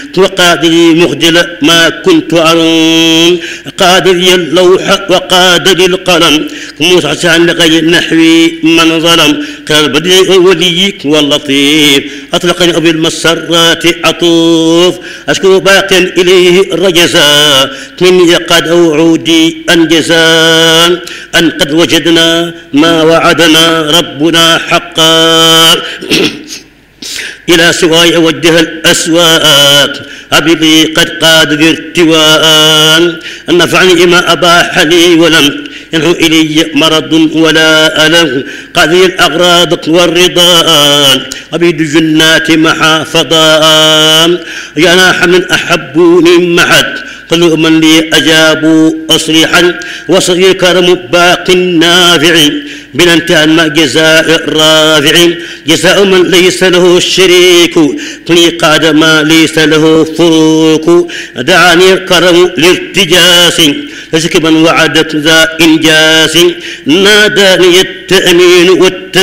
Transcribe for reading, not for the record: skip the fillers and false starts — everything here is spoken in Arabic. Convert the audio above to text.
وقادري مخجل ما كنت أرون قادري اللوح وقادري القلم موسى عن غير نحوي من ظلم كالبديع وليك واللطيف أطلقني بالمسرات عطوف أشكر باق إليه الرجزا مني قد أوعودي أنجزا أن قد وجدنا ما وعدنا ربنا حقا إلى سواي وجه الأسواق أبلي قد قاد ارتواء نفعني ما أباح لي ولم ينحو إلي مرض ولا ألم قاضي الأغراض والرضا أبيد جنات محافظا يا حمل أحبوني معد قلوا من لي أجابوا أصريحا وصغير كرم باق نافع بلا ما جزاء الرافع جزاء من ليس له الشريك قلي قاد ما ليس له فروق دعاني الكرم لارتجاس فسكبا وعدت ذا إنجاس ناداني التأمين